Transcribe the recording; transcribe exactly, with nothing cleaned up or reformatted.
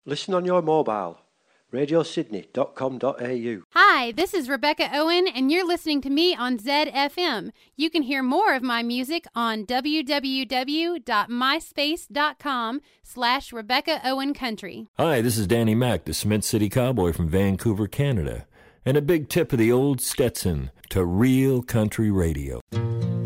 Listen on your mobile. radio sydney dot com dot a u. Hi, this is Rebecca Owen, and you're listening to me on Zed F M. You can hear more of my music on www.myspace.com slash Rebecca Owen Country. Hi, this is Danny Mac, the Cement City Cowboy from Vancouver, Canada. And a big tip of the old Stetson to real country radio.